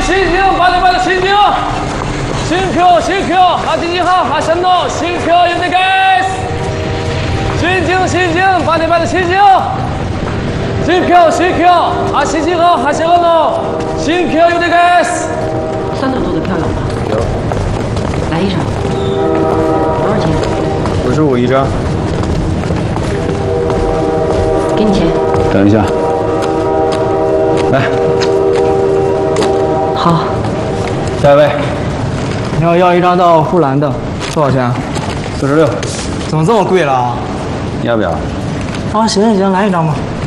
新京808的新京，新票，啊，第几号？啊，什么？新票有点改。新京808的新京，新票，啊，新几号？啊，什么呢？新票有点改。 3头多的票有吗？ 有。 来一张。多少钱 ？55一张。 给你钱。 等一下。来。 好。 下一位。 你要一张到护栏的，多少钱 ？46。 怎么这么贵了啊？ 你要不要？ 啊，行，来一张吧。